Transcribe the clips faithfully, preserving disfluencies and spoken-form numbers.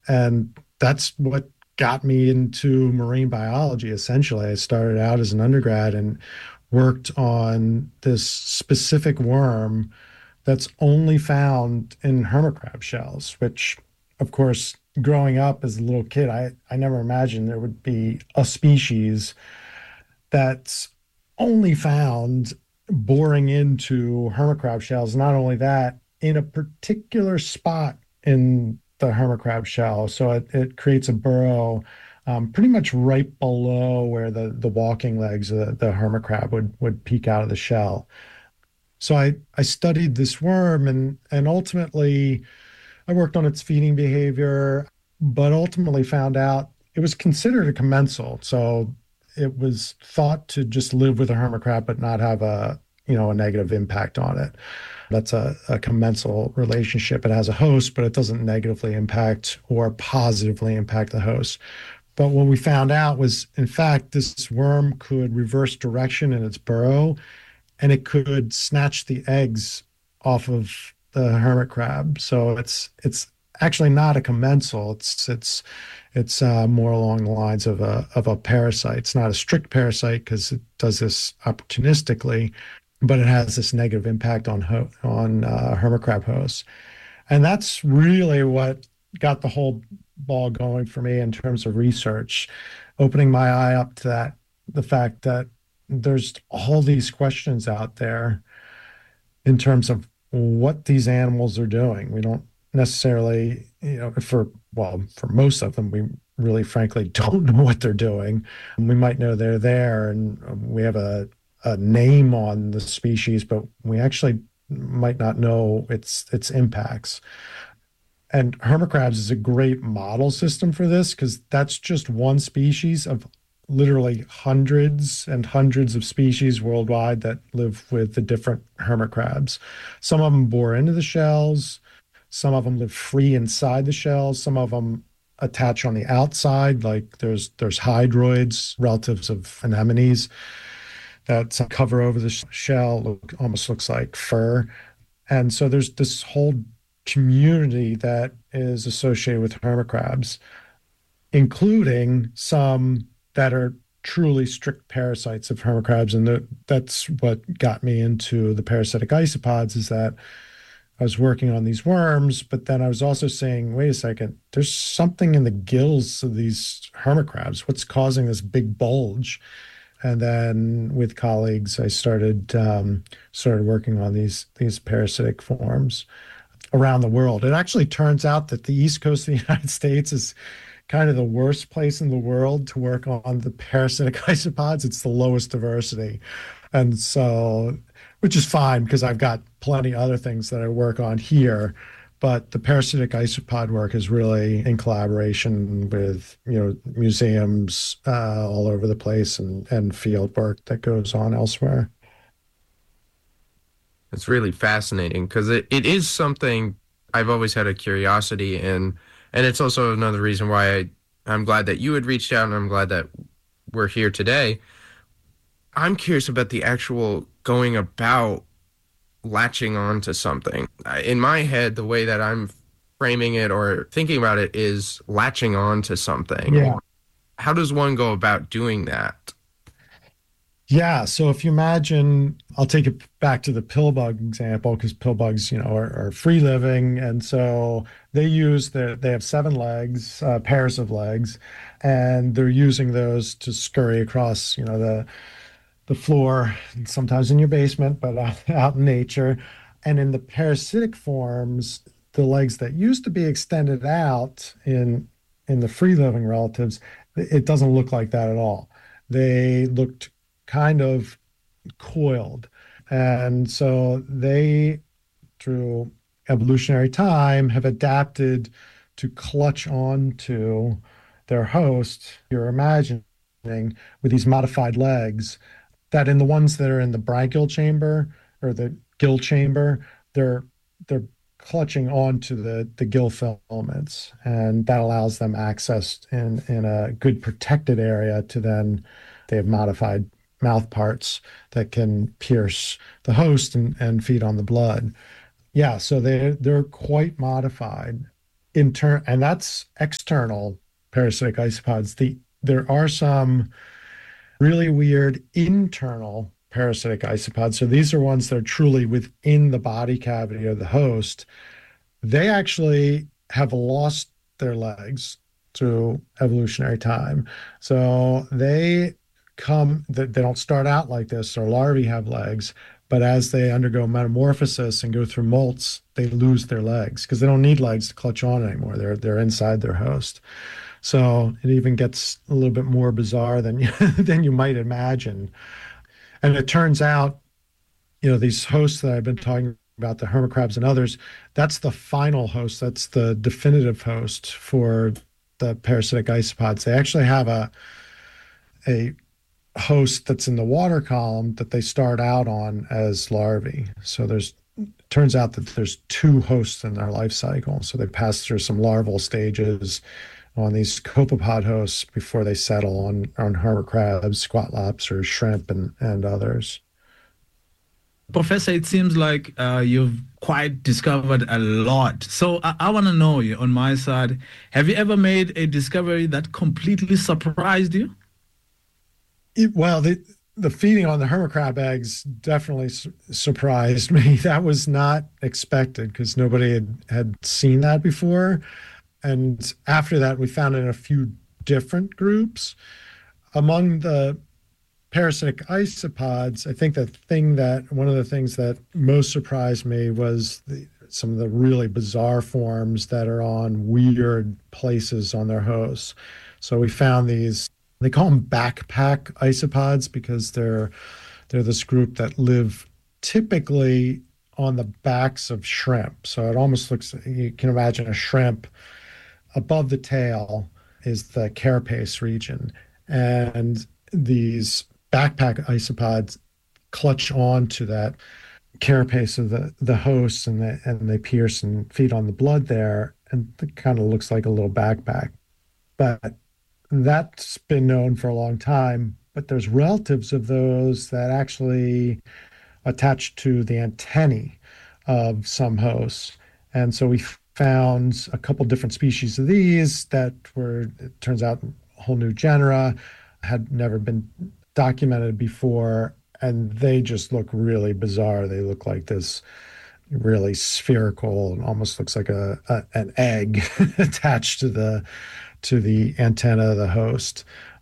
And that's what got me into marine biology, essentially. I started out as an undergrad and worked on this specific worm that's only found in hermit crab shells, which, of course, growing up as a little kid, I, I never imagined there would be a species that's only found boring into hermit crab shells. Not only that, in a particular spot in the hermit crab shell. So it, it creates a burrow um, pretty much right below where the, the walking legs of the, the hermit crab would, would peek out of the shell. So I, I studied this worm and, and ultimately I worked on its feeding behavior, but ultimately found out it was considered a commensal. So it was thought to just live with a hermit crab, but not have a, you know, a negative impact on it. That's a, a commensal relationship. It has a host, but it doesn't negatively impact or positively impact the host. But what we found out was, in fact, this worm could reverse direction in its burrow and it could snatch the eggs off of the hermit crab. So it's it's actually not a commensal. It's it's it's uh, more along the lines of a of a parasite. It's not a strict parasite because it does this opportunistically, but it has this negative impact on ho- on uh, hermit crab hosts, and that's really what got the whole ball going for me in terms of research, opening my eye up to that the fact that there's all these questions out there in terms of what these animals are doing. We don't necessarily, you know, for, well, for most of them, we really frankly don't know what they're doing. We might know they're there and we have a, a name on the species, but we actually might not know its its impacts. And hermit crabs is a great model system for this because that's just one species of literally hundreds and hundreds of species worldwide that live with the different hermit crabs. Some of them bore into the shells, some of them live free inside the shells, some of them attach on the outside, like there's there's hydroids, relatives of anemones, that cover over the shell, look, almost looks like fur. And so there's this whole community that is associated with hermit crabs, including some that are truly strict parasites of hermit crabs. And the, that's what got me into the parasitic isopods, is that I was working on these worms, but then I was also saying, wait a second, there's something in the gills of these hermit crabs. What's causing this big bulge? And then with colleagues, I started um, started working on these these parasitic forms around the world. It actually turns out that the East Coast of the United States is kind of the worst place in the world to work on the parasitic isopods. It's the lowest diversity. And so, which is fine because I've got plenty other things that I work on here. But the parasitic isopod work is really in collaboration with, you know, museums uh, all over the place and, and field work that goes on elsewhere. It's really fascinating because it, it is something I've always had a curiosity in. And it's also another reason why I, I'm glad that you had reached out and I'm glad that we're here today. I'm curious about the actual going about latching on to something. I- In my head, the way that I'm framing it or thinking about it is latching on to something. Yeah. How does one go about doing that? Yeah. So if you imagine, I'll take it back to the pill bug example because pill bugs, you know, are, are free living. And so they use their, they have seven legs, uh, pairs of legs, and they're using those to scurry across, you know, the, the floor, sometimes in your basement, but uh, out in nature. And in the parasitic forms, the legs that used to be extended out in in the free living relatives, it doesn't look like that at all. They looked kind of coiled. And so they, through evolutionary time, have adapted to clutch on to their host, you're imagining, with these modified legs, that in the ones that are in the branchial chamber or the gill chamber, they're they're clutching onto the the gill filaments, and that allows them access in in a good protected area to then they have modified mouth parts that can pierce the host and, and feed on the blood. Yeah, so they they're quite modified. inter and that's external parasitic isopods. The there are some really weird internal parasitic isopods. So these are ones that are truly within the body cavity of the host. They actually have lost their legs through evolutionary time. So they come, they don't start out like this. Their larvae have legs, but as they undergo metamorphosis and go through molts, they lose their legs because they don't need legs to clutch on anymore. They're they're inside their host. So it even gets a little bit more bizarre than you, than you might imagine. And it turns out, you know, these hosts that I've been talking about, the hermit and others, that's the final host. That's the definitive host for the parasitic isopods. They actually have a a host that's in the water column that they start out on as larvae. So there's turns out that there's two hosts in their life cycle. So they pass through some larval stages on these copepod hosts before they settle on, on hermit crabs, squat lobsters, shrimp, and, and others. Professor, it seems like uh, you've quite discovered a lot. So I, I want to know you on my side. Have you ever made a discovery that completely surprised you? It, well, the the feeding on the hermit crab eggs definitely su surprised me. That was not expected because nobody had, had seen that before. And after that, we found it in a few different groups. Among the parasitic isopods, I think the thing that, one of the things that most surprised me was the, some of the really bizarre forms that are on weird places on their hosts. So we found these, they call them backpack isopods because they're, they're this group that live typically on the backs of shrimp. So it almost looks, you can imagine a shrimp. Above the tail is the carapace region, and these backpack isopods clutch on to that carapace of the, the host, and they, and they pierce and feed on the blood there, and it kind of looks like a little backpack. But that's been known for a long time, but there's relatives of those that actually attach to the antennae of some hosts. And so we found a couple different species of these that were, it turns out, whole new genera, had never been documented before, and they just look really bizarre. They look like this really spherical and almost looks like a, a an egg attached to the to the antenna of the host.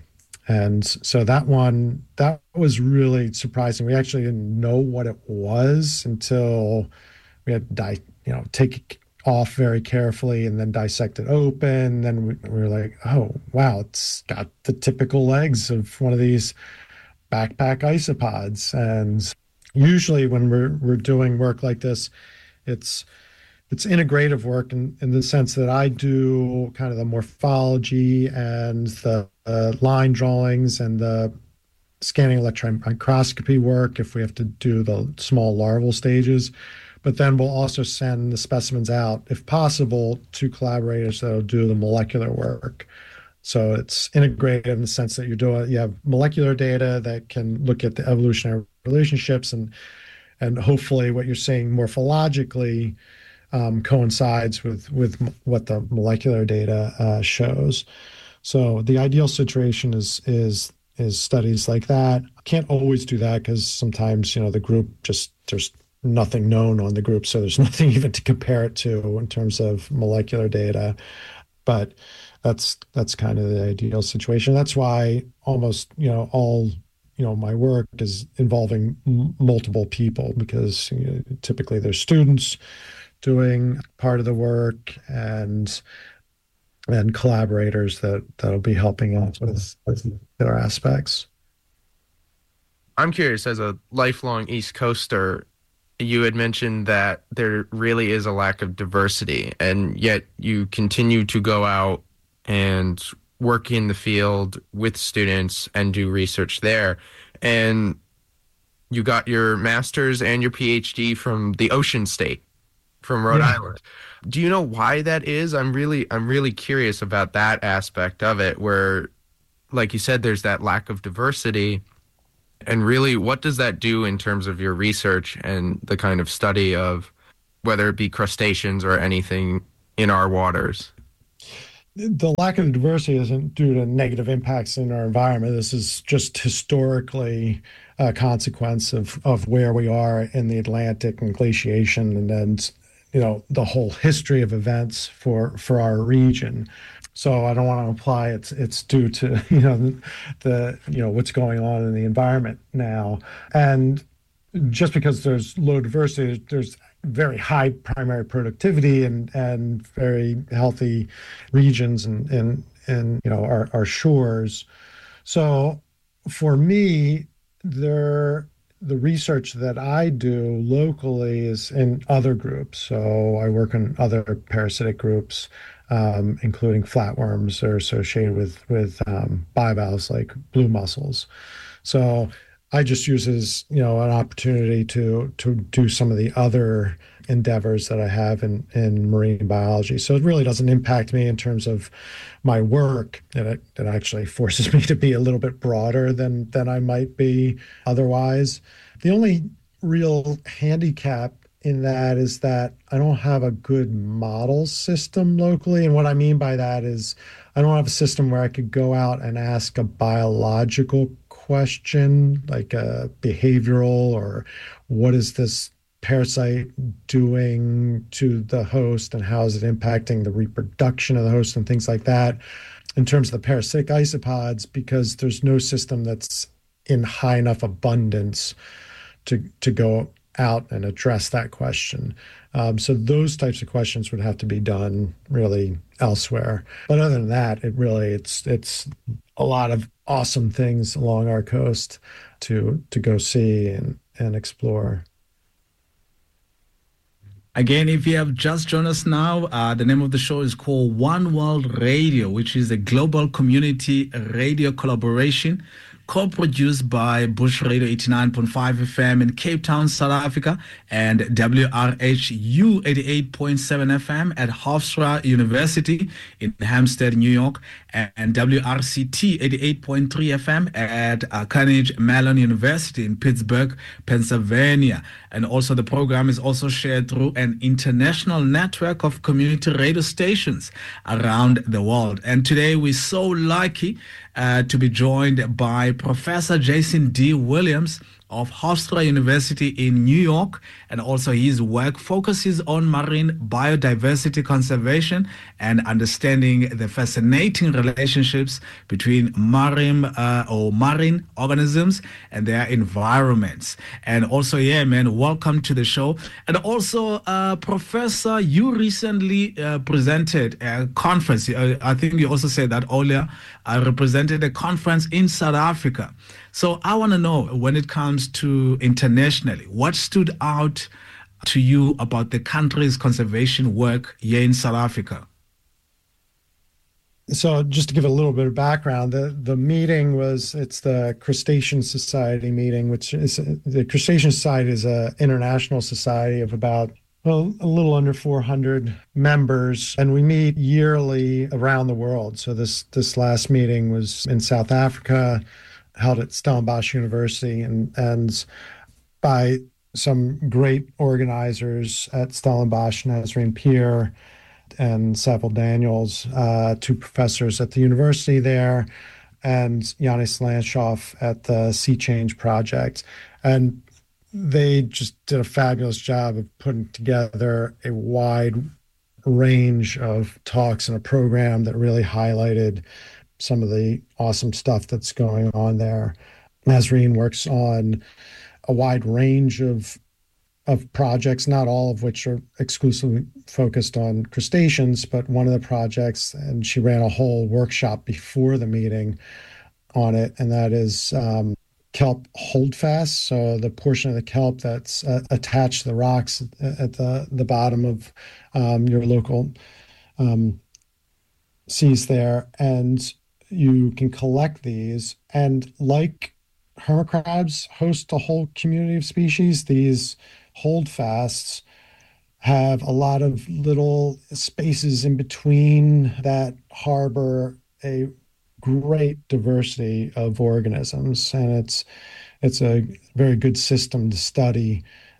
And so that one, that was really surprising. We actually didn't know what it was until we had to di you know take it off very carefully and then dissect it open. Then we, we were like, oh, wow, it's got the typical legs of one of these backpack isopods. And usually when we're, we're doing work like this, it's it's integrative work in, in the sense that I do kind of the morphology and the uh, line drawings and the scanning electron microscopy work if we have to do the small larval stages. But then we'll also send the specimens out, if possible, to collaborators that will do the molecular work. So it's integrative in the sense that you're doing, you have molecular data that can look at the evolutionary relationships, and and hopefully what you're seeing morphologically um, coincides with with what the molecular data uh, shows. So the ideal situation is is is studies like that. Can't always do that because sometimes, you know, the group just there's nothing known on the group, so there's nothing even to compare it to in terms of molecular data. But that's that's kind of the ideal situation. That's why almost, you know, all, you know, my work is involving m multiple people, because you know, typically there's students doing part of the work and and collaborators that that'll be helping us with, with other aspects. I'm curious, as a lifelong East Coaster, you had mentioned that there really is a lack of diversity, and yet you continue to go out and work in the field with students and do research there. And you got your master's and your PhD from the Ocean State, from Rhode yeah. Island. Do you know why that is? I'm really, I'm really curious about that aspect of it, where, like you said, there's that lack of diversity. And really, what does that do in terms of your research and the kind of study of whether it be crustaceans or anything in our waters? The lack of diversity isn't due to negative impacts in our environment. This is just historically a consequence of, of where we are in the Atlantic and glaciation, and then, you know, the whole history of events for, for our region. So I don't want to imply it's it's due to, you know, the, you know, what's going on in the environment now. And just because there's low diversity, there's very high primary productivity and and very healthy regions and and and you know our, our shores. So for me, there the research that I do locally is in other groups. So I work in other parasitic groups, um, including flatworms that are associated with with um, bivalves like blue mussels. So I just use it as, you know, an opportunity to to do some of the other endeavors that I have in, in marine biology. So it really doesn't impact me in terms of my work. And it, it actually forces me to be a little bit broader than than I might be otherwise. The only real handicap in that is that I don't have a good model system locally. And what I mean by that is I don't have a system where I could go out and ask a biological question, like a behavioral, or what is this parasite doing to the host and how is it impacting the reproduction of the host and things like that in terms of the parasitic isopods, because there's no system that's in high enough abundance to to go out and address that question. Um, so those types of questions would have to be done really elsewhere. But other than that, it really it's it's a lot of awesome things along our coast to to go see and, and explore. Again, if you have just joined us now, uh, the name of the show is called One World Radio, which is a global community radio collaboration co-produced by Bush Radio eighty-nine point five F M in Cape Town, South Africa, and W R H U eighty-eight point seven F M at Hofstra University in Hampstead, New York, and W R C T eighty-eight point three F M at uh, Carnegie Mellon University in Pittsburgh, Pennsylvania. And also the program is also shared through an international network of community radio stations around the world. And today we're so lucky uh, to be joined by Professor Jason D. Williams of Hofstra University in New York, and also his work focuses on marine biodiversity conservation and understanding the fascinating relationships between marine uh, or marine organisms and their environments. And also, yeah, man, welcome to the show. And also, uh, Professor, you recently uh, presented a conference. Uh, I think you also said that earlier. I represented a conference in South Africa. So I want to know, when it comes to internationally, what stood out to you about the country's conservation work here in South Africa? So just to give a little bit of background, the, the meeting was, it's the Crustacean Society meeting, which is, the Crustacean Society is an international society of about, well, a little under four hundred members, and we meet yearly around the world. So this, this last meeting was in South Africa, held at Stellenbosch University, and, and by some great organizers at Stellenbosch, Nazreen Peer and Saville Daniels, uh, two professors at the university there, and Yanis Lanshoff at the Sea Change Project. And they just did a fabulous job of putting together a wide range of talks and a program that really highlighted some of the awesome stuff that's going on there. Nazreen works on a wide range of of projects, not all of which are exclusively focused on crustaceans, but one of the projects, and she ran a whole workshop before the meeting on it, and that is um, kelp holdfast. So the portion of the kelp that's uh, attached to the rocks at the, the bottom of um, your local um, seas there. And you can collect these, and like hermit crabs host a whole community of species, these holdfasts have a lot of little spaces in between that harbor a great diversity of organisms, and it's it's a very good system to study.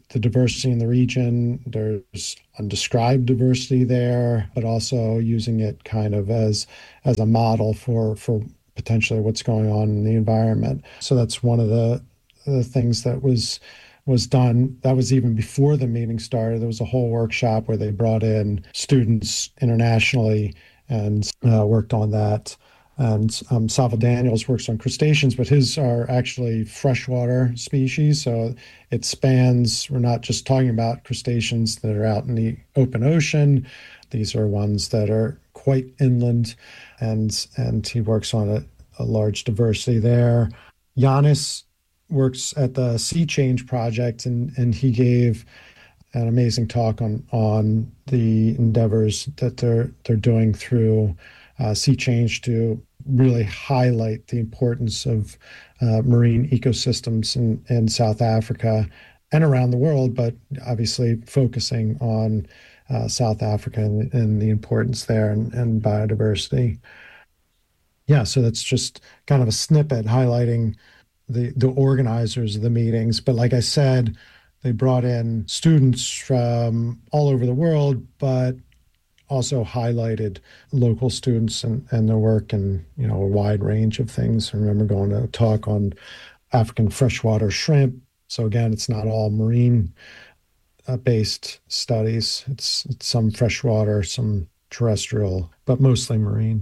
the diversity in the region. There's undescribed diversity there, but also using it kind of as as a model for for potentially what's going on in the environment. So that's one of the the things that was was done. That was even before the meeting started. There was a whole workshop where they brought in students internationally and uh, worked on that. And um, Salva Daniels works on crustaceans, but his are actually freshwater species. So it spans, we're not just talking about crustaceans that are out in the open ocean. These are ones that are quite inland, and and he works on a, a large diversity there. Giannis works at the Sea Change Project, and, and he gave an amazing talk on on the endeavors that they're they're doing through uh, Sea Change to really highlight the importance of uh, marine ecosystems in, in South Africa and around the world, but obviously focusing on uh, South Africa and, and the importance there and, and biodiversity. Yeah, so that's just kind of a snippet highlighting the, the organizers of the meetings. But like I said, they brought in students from all over the world, but also highlighted local students and, and their work and, you know, a wide range of things. I remember going to a talk on African freshwater shrimp. So again, it's not all marine uh, based studies. It's, it's some freshwater, some terrestrial, but mostly marine.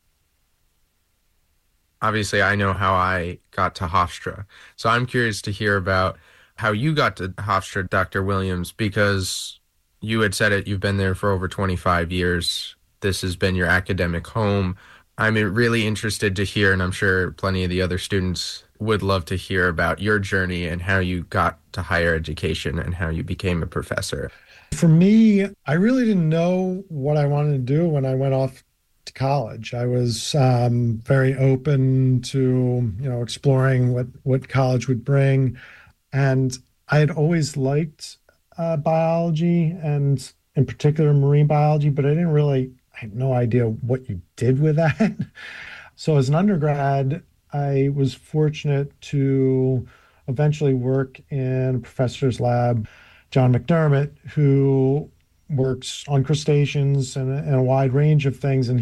Obviously, I know how I got to Hofstra. So I'm curious to hear about how you got to Hofstra, Doctor Williams, because you had said it, you've been there for over twenty-five years. This has been your academic home. I'm really interested to hear, and I'm sure plenty of the other students would love to hear about your journey and how you got to higher education and how you became a professor. For me, I really didn't know what I wanted to do when I went off to college. I was um, very open to, you know, exploring what, what college would bring. And I had always liked Uh, biology and in particular marine biology, but I didn't really, I had no idea what you did with that. So as an undergrad, I was fortunate to eventually work in a professor's lab, John McDermott, who works on crustaceans and a, and a wide range of things. And